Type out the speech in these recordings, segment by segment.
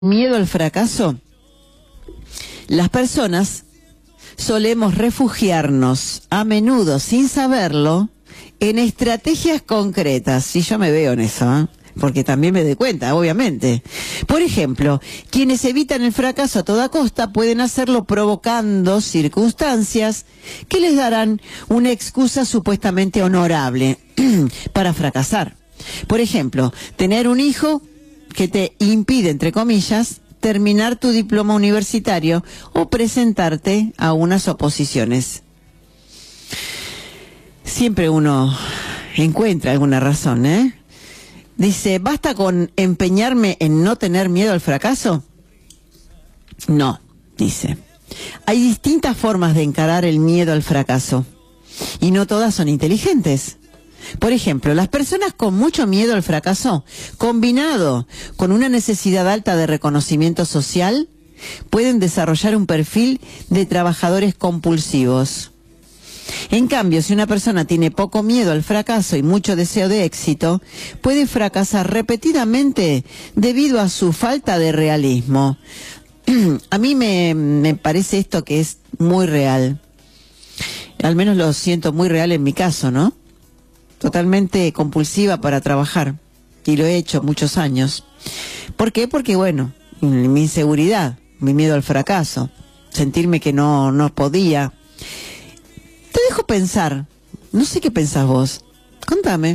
Miedo al fracaso. Las personas solemos refugiarnos, a menudo sin saberlo, en estrategias concretas. Y yo me veo en eso, ¿eh? Porque también me doy cuenta, obviamente. Por ejemplo, quienes evitan el fracaso a toda costa pueden hacerlo provocando circunstancias que les darán una excusa supuestamente honorable para fracasar. Por ejemplo, tener un hijo que te impide, entre comillas, terminar tu diploma universitario o presentarte a unas oposiciones. Siempre uno encuentra alguna razón, ¿eh? Dice, ¿basta con empeñarme en no tener miedo al fracaso? No, dice. Hay distintas formas de encarar el miedo al fracaso, y no todas son inteligentes. Por ejemplo, las personas con mucho miedo al fracaso, combinado con una necesidad alta de reconocimiento social, pueden desarrollar un perfil de trabajadores compulsivos. En cambio, si una persona tiene poco miedo al fracaso y mucho deseo de éxito, puede fracasar repetidamente debido a su falta de realismo. A mí me parece esto que es muy real. Al menos lo siento muy real en mi caso, ¿no? Totalmente compulsiva para trabajar, y lo he hecho muchos años. ¿Por qué? Porque, bueno, mi inseguridad, mi miedo al fracaso, sentirme que no podía. Te dejo pensar, no sé qué pensás vos, contame.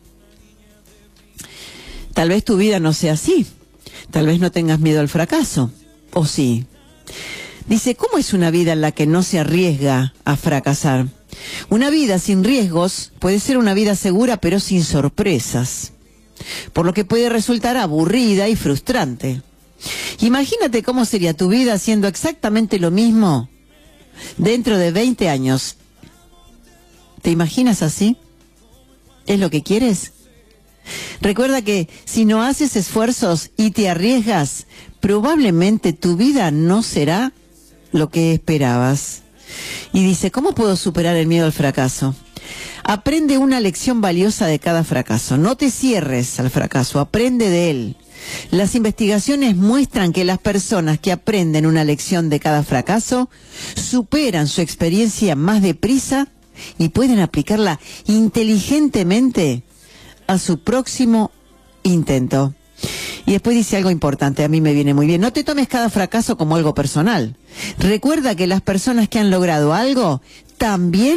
Tal vez tu vida no sea así, tal vez no tengas miedo al fracaso, o sí. Dice, ¿cómo es una vida en la que no se arriesga a fracasar? Una vida sin riesgos puede ser una vida segura pero sin sorpresas, por lo que puede resultar aburrida y frustrante. Imagínate cómo sería tu vida haciendo exactamente lo mismo dentro de 20 años. ¿Te imaginas así? ¿Es lo que quieres? Recuerda que si no haces esfuerzos y te arriesgas, probablemente tu vida no será lo que esperabas. Y dice, ¿cómo puedo superar el miedo al fracaso? Aprende una lección valiosa de cada fracaso. No te cierres al fracaso, aprende de él. Las investigaciones muestran que las personas que aprenden una lección de cada fracaso superan su experiencia más deprisa y pueden aplicarla inteligentemente a su próximo intento. Y después dice algo importante, a mí me viene muy bien. No te tomes cada fracaso como algo personal. Recuerda que las personas que han logrado algo también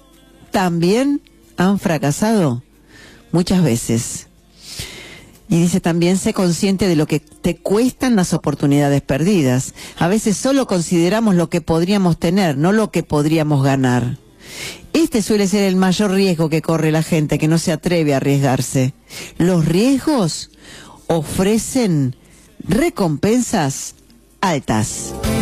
han fracasado muchas veces. Y dice también, sé consciente de lo que te cuestan las oportunidades perdidas. A veces solo consideramos lo que podríamos tener, no lo que podríamos ganar. Este suele ser el mayor riesgo que corre la gente que no se atreve a arriesgarse. Los riesgos ofrecen recompensas altas.